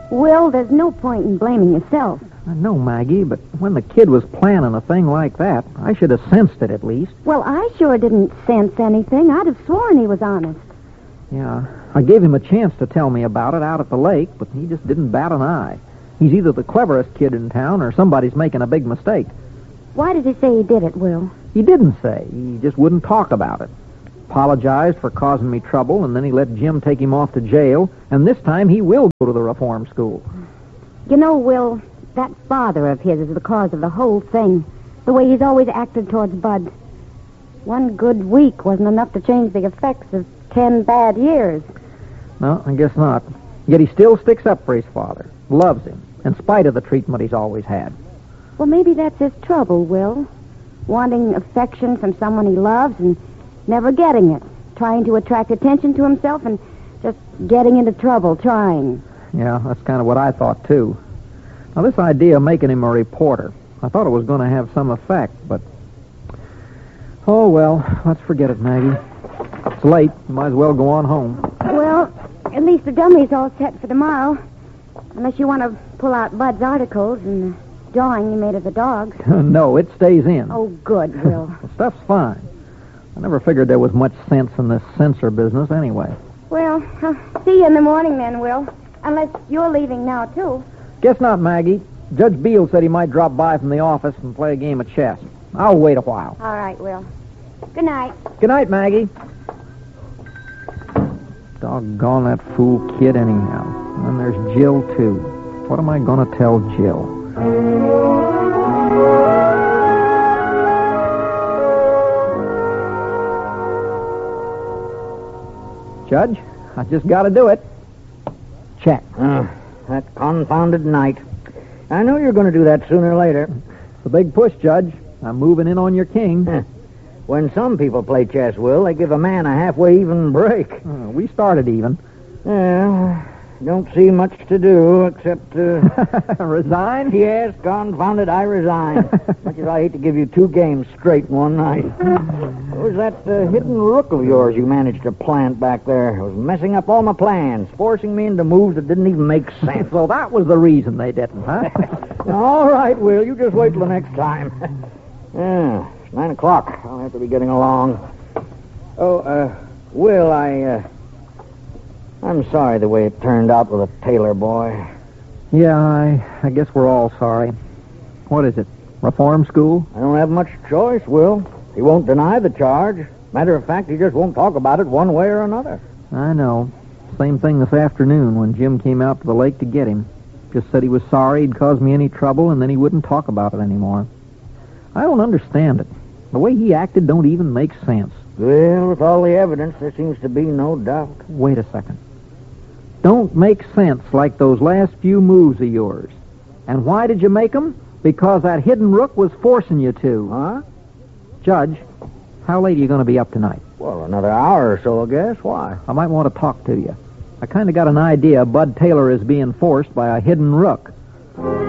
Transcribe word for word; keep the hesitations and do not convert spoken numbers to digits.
Will, there's no point in blaming yourself. I know, Maggie, but when the kid was planning a thing like that, I should have sensed it at least. Well, I sure didn't sense anything. I'd have sworn he was honest. Yeah, I gave him a chance to tell me about it out at the lake, but he just didn't bat an eye. He's either the cleverest kid in town or somebody's making a big mistake. Why did he say he did it, Will? He didn't say. He just wouldn't talk about it. Apologized for causing me trouble, and then he let Jim take him off to jail, and this time he will go to the reform school. You know, Will, that father of his is the cause of the whole thing. The way he's always acted towards Bud. One good week wasn't enough to change the effects of ten bad years. No, I guess not. Yet he still sticks up for his father, loves him, in spite of the treatment he's always had. Well, maybe that's his trouble, Will. Wanting affection from someone he loves and never getting it. Trying to attract attention to himself and just getting into trouble trying. Yeah, that's kind of what I thought, too. Now, this idea of making him a reporter, I thought it was going to have some effect, but... Oh, well, let's forget it, Maggie. It's late. You might as well go on home. Well, at least the dummy's all set for tomorrow. Unless you want to pull out Bud's articles and the drawing you made of the dogs. No, it stays in. Oh, good, Will. The stuff's fine. I never figured there was much sense in this censor business anyway. Well, I'll see you in the morning then, Will. Unless you're leaving now, too. Guess not, Maggie. Judge Beale said he might drop by from the office and play a game of chess. I'll wait a while. All right, Will. Good night. Good night, Maggie. Doggone that fool kid anyhow. And there's Jill, too. What am I going to tell Jill? Judge, I just got to do it. Check. Uh, that confounded night. I knew you were going to do that sooner or later. It's a big push, Judge. I'm moving in on your king. When some people play chess, Will, they give a man a halfway even break. Uh, we started even. Yeah, don't see much to do except... Uh... Resign? Yes, confounded, I resign. Much as I hate to give you two games straight in one night. What was that uh, hidden rook of yours you managed to plant back there? It was messing up all my plans, forcing me into moves that didn't even make sense. So that was the reason they didn't, huh? All right, Will, you just wait till the next time. Yeah, it's nine o'clock. I'll have to be getting along. Oh, uh, Will, I, uh... I'm sorry the way it turned out with the Taylor boy. Yeah, I, I guess we're all sorry. What is it, reform school? I don't have much choice, Will. He won't deny the charge. Matter of fact, he just won't talk about it one way or another. I know. Same thing this afternoon when Jim came out to the lake to get him. Just said he was sorry he'd caused me any trouble, and then he wouldn't talk about it anymore. I don't understand it. The way he acted don't even make sense. Well, with all the evidence, there seems to be no doubt. Wait a second. Don't make sense like those last few moves of yours. And why did you make them? Because that hidden rook was forcing you to. Huh? Judge, how late are you going to be up tonight? Well, another hour or so, I guess. Why? I might want to talk to you. I kind of got an idea Bud Taylor is being forced by a hidden rook.